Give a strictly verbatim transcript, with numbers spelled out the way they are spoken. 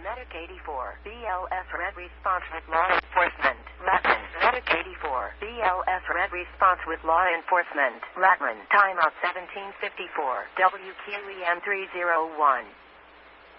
Medic eighty-four. B L S Red response with law enforcement. Latin. Medic eighty-four. B L S Red response with law enforcement. Latin. Timeout seventeen fifty-four. W Q E M three oh one.